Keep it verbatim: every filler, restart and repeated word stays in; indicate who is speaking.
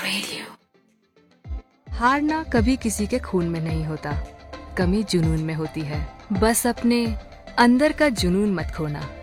Speaker 1: Radio.
Speaker 2: हारना कभी किसी के खून में नहीं होता, कमी जुनून में होती है। बस अपने अंदर का जुनून मत खोना।